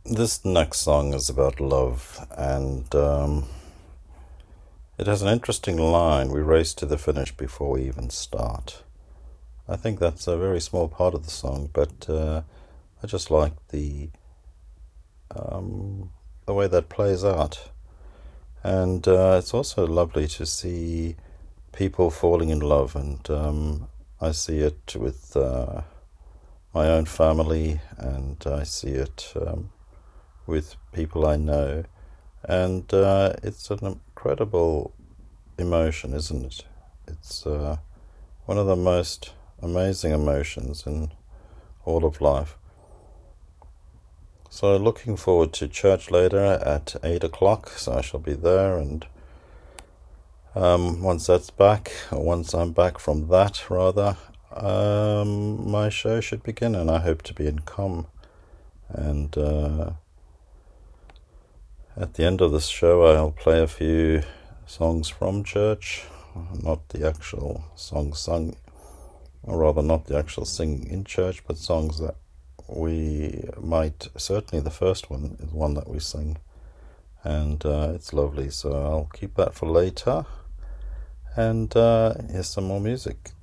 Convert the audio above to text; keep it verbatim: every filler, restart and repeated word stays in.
This next song is about love, and um, it has an interesting line. We race to the finish before we even start. I think that's a very small part of the song, but uh, I just like the um, the way that plays out. And uh, it's also lovely to see people falling in love, and um, I see it with uh, my own family, and I see it um, with people I know, and uh, it's an incredible emotion, isn't it? It's uh, one of the most amazing emotions in all of life. So looking forward to church later at eight o'clock. So I shall be there, and um, once that's back, or once I'm back from that, rather, um, my show should begin, and I hope to be in com. And uh, at the end of this show, I'll play a few songs from church, not the actual songs sung, or rather, not the actual singing in church, but songs that we might, certainly the first one is one that we sing, and uh, it's lovely, so I'll keep that for later, and uh, here's some more music.